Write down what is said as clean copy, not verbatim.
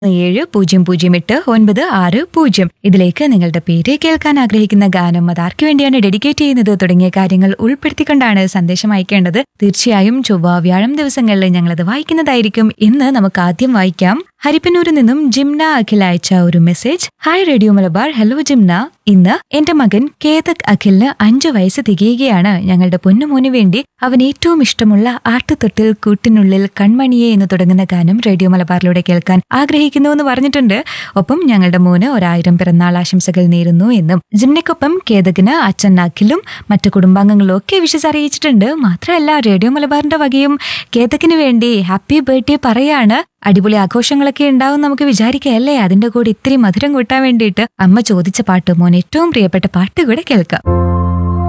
7008 ഇതിലേക്ക് നിങ്ങളുടെ പേര് കേൾക്കാൻ ആഗ്രഹിക്കുന്ന ഗാനം അതാർക്ക് വേണ്ടിയാണ് ഡെഡിക്കേറ്റ് ചെയ്യുന്നത് തുടങ്ങിയ കാര്യങ്ങൾ ഉൾപ്പെടുത്തിക്കൊണ്ടാണ് സന്ദേശം അയക്കേണ്ടത്. തീർച്ചയായും ചൊവ്വ വ്യാഴം ദിവസങ്ങളിൽ ഞങ്ങളത് വായിക്കുന്നതായിരിക്കും. ഇന്ന് നമുക്ക് ആദ്യം വായിക്കാം. ഹരിപ്പന്നൂരിൽ നിന്നും ജിംന അഖിൽ അയച്ച ഒരു message. Hi radio Malabar. Hello Jimna, ഇന്ന് എന്റെ മകൻ കേതക് അഖിലിന് 5 വയസ്സ് തികയുകയാണ്. ഞങ്ങളുടെ പൊന്നുമോന് വേണ്ടി അവൻ ഏറ്റവും ഇഷ്ടമുള്ള ആട്ടുതൊട്ടിൽ കൂട്ടിനുള്ളിൽ കൺമണിയെ എന്ന് തുടങ്ങുന്ന ഗാനം റേഡിയോ മലബാറിലൂടെ കേൾക്കാൻ ആഗ്രഹിക്കുന്നു എന്ന് പറഞ്ഞിട്ടുണ്ട്. ഒപ്പം ഞങ്ങളുടെ മോന് 1000 പിറന്നാൾ ആശംസകൾ നേരുന്നു എന്നും. ജിംനയ്ക്കൊപ്പം കേതകിന് അച്ഛൻ അഖിലും മറ്റു കുടുംബാംഗങ്ങളും ഒക്കെ വിഷസ് അറിയിച്ചിട്ടുണ്ട്. മാത്രമല്ല റേഡിയോ മലബാറിന്റെ വകയും കേതകിന് വേണ്ടി ഹാപ്പി ബർത്ത്ഡേ പറയാണ്. അടിപൊളി ആഘോഷങ്ങളൊക്കെ ഉണ്ടാവും നമുക്ക് വിചാരിക്കല്ലേ. അതിന്റെ കൂടെ ഇത്തിരി മധുരം കൂട്ടാൻ വേണ്ടിയിട്ട് അമ്മ ചോദിച്ച പാട്ട്, മോൻ ഏറ്റവും പ്രിയപ്പെട്ട പാട്ട് കൂടെ കേൾക്കാം.